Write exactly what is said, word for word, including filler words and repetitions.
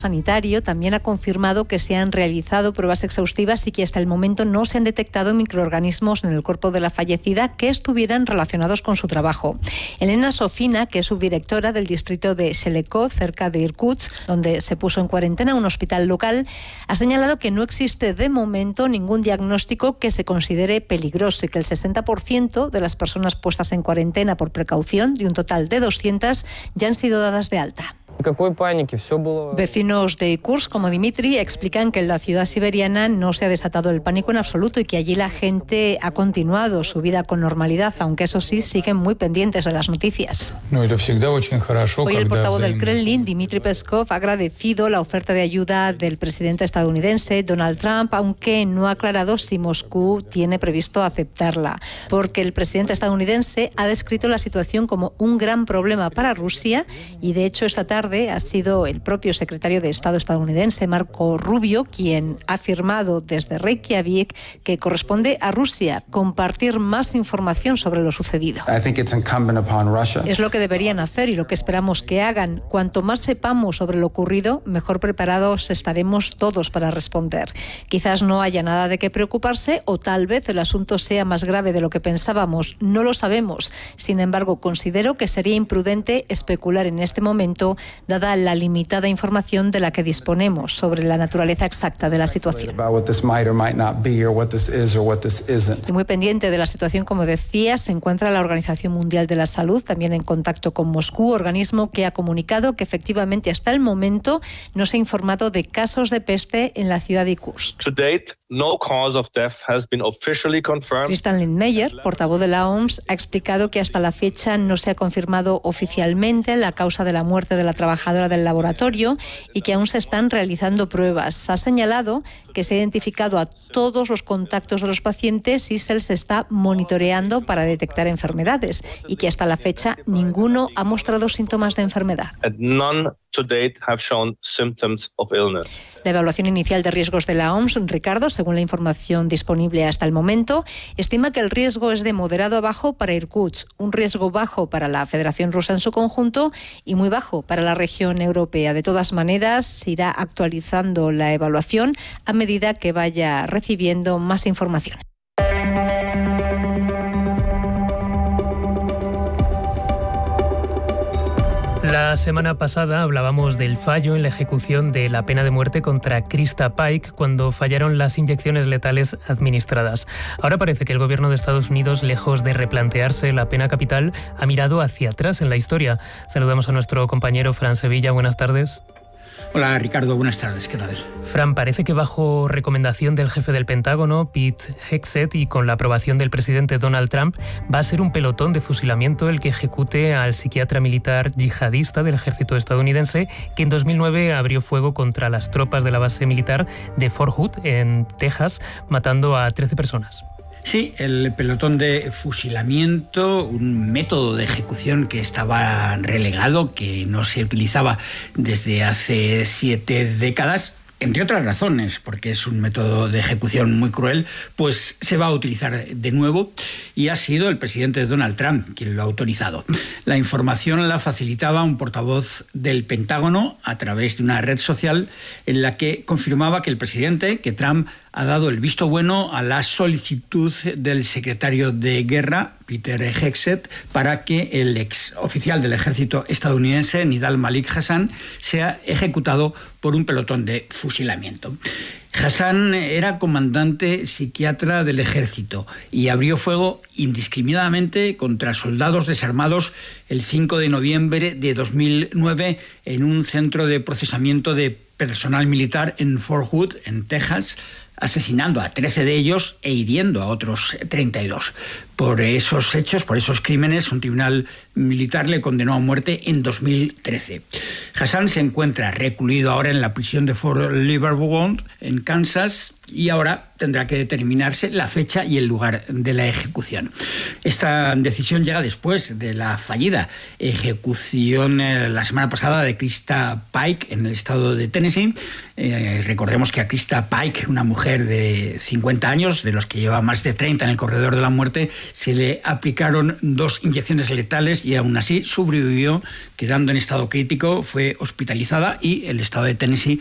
Sanitario también ha confirmado que se han realizado pruebas exhaustivas y que hasta el momento no se han detectado microorganismos en el cuerpo de la fallecida que estuvieran relacionados con su trabajo. Elena Sofina, que es subdirectora del distrito de Sheleko, cerca de Irkutsk, donde se puso en cuarentena un hospital local, ha señalado que no existe de momento ningún diagnóstico que se considere peligroso y que el sesenta por ciento de las personas puestas en cuarentena por precaución, de un total de doscientas, ya han sido dadas de alta. Vecinos de Irkutsk, como Dimitri, explican que en la ciudad siberiana no se ha desatado el pánico en absoluto y que allí la gente ha continuado su vida con normalidad, aunque eso sí, siguen muy pendientes de las noticias. Hoy el portavoz del Kremlin, Dmitry Peskov, ha agradecido la oferta de ayuda del presidente estadounidense Donald Trump, aunque no ha aclarado si Moscú tiene previsto aceptarla, porque el presidente estadounidense ha descrito la situación como un gran problema para Rusia y, de hecho, esta tarde ha sido el propio secretario de Estado estadounidense, Marco Rubio, quien ha afirmado desde Reykjavik que corresponde a Rusia compartir más información sobre lo sucedido. Es lo que deberían hacer y lo que esperamos que hagan. Cuanto más sepamos sobre lo ocurrido, mejor preparados estaremos todos para responder. Quizás no haya nada de qué preocuparse o tal vez el asunto sea más grave de lo que pensábamos. No lo sabemos. Sin embargo, considero que sería imprudente especular en este momento, dada la limitada información de la que disponemos sobre la naturaleza exacta de la situación. Y muy pendiente de la situación, como decía, se encuentra la Organización Mundial de la Salud, también en contacto con Moscú, organismo que ha comunicado que efectivamente hasta el momento no se ha informado de casos de peste en la ciudad de Irkutsk. No cause of death has been officially confirmed. Christian Lindmeier, portavoz de la O M S, ha explicado que hasta la fecha no se ha confirmado oficialmente la causa de la muerte de la trabajadora del laboratorio y que aún se están realizando pruebas. Ha señalado que se ha identificado a todos los contactos de los pacientes y se les está monitoreando para detectar enfermedades y que hasta la fecha ninguno ha mostrado síntomas de enfermedad. None to date have shown symptoms of illness. La evaluación inicial de riesgos de la O M S, Ricardo, según la información disponible hasta el momento, estima que el riesgo es de moderado a bajo para Irkutsk, un riesgo bajo para la Federación Rusa en su conjunto y muy bajo para la región europea. De todas maneras, se irá actualizando la evaluación a medida que vaya recibiendo más información. La semana pasada hablábamos del fallo en la ejecución de la pena de muerte contra Krista Paik cuando fallaron las inyecciones letales administradas. Ahora parece que el gobierno de Estados Unidos, lejos de replantearse la pena capital, ha mirado hacia atrás en la historia. Saludamos a nuestro compañero Fran Sevilla. Buenas tardes. Hola Ricardo, buenas tardes, ¿qué tal? Fran, parece que bajo recomendación del jefe del Pentágono, Pete Hegseth, y con la aprobación del presidente Donald Trump, va a ser un pelotón de fusilamiento el que ejecute al psiquiatra militar yihadista del ejército estadounidense que en dos mil nueve abrió fuego contra las tropas de la base militar de Fort Hood, en Texas, matando a trece personas. Sí, el pelotón de fusilamiento, un método de ejecución que estaba relegado, que no se utilizaba desde hace siete décadas, entre otras razones, porque es un método de ejecución muy cruel, pues se va a utilizar de nuevo y ha sido el presidente Donald Trump quien lo ha autorizado. La información la facilitaba un portavoz del Pentágono a través de una red social en la que confirmaba que el presidente, que Trump ha dado el visto bueno a la solicitud del secretario de Guerra, Peter Hegseth, para que el ex oficial del ejército estadounidense, Nidal Malik Hasan, sea ejecutado por un pelotón de fusilamiento. Hasan era comandante psiquiatra del ejército y abrió fuego indiscriminadamente contra soldados desarmados el cinco de noviembre de dos mil nueve en un centro de procesamiento de personal militar en Fort Hood, en Texas, asesinando a trece de ellos e hiriendo a otros treinta y dos. Por esos hechos, por esos crímenes, un tribunal militar le condenó a muerte en dos mil trece. Hasan se encuentra recluido ahora en la prisión de Fort Leavenworth, en Kansas, y ahora tendrá que determinarse la fecha y el lugar de la ejecución. Esta decisión llega después de la fallida ejecución eh, la semana pasada de Krista Paik en el estado de Tennessee. Eh, recordemos que a Krista Paik, una mujer de cincuenta años, de los que lleva más de treinta en el corredor de la muerte, se le aplicaron dos inyecciones letales meses y aún así sobrevivió, quedando en estado crítico, fue hospitalizada y el estado de Tennessee